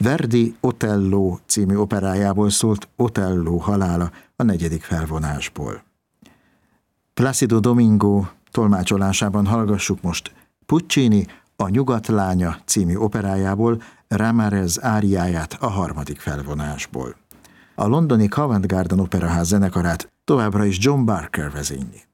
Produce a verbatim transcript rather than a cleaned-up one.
Verdi Otello című operájából szólt Otello halála a negyedik felvonásból. Plácido Domingo tolmácsolásában hallgassuk most Puccini A nyugat lánya című operájából Ramirez áriáját a harmadik felvonásból. A londoni Covent Garden Operaház zenekarát továbbra is John Barker vezényli.